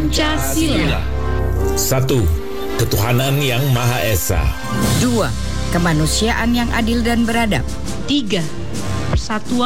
Pancasila. 1. Ketuhanan yang Maha Esa. 2. Kemanusiaan yang adil dan beradab. 3. Persatuan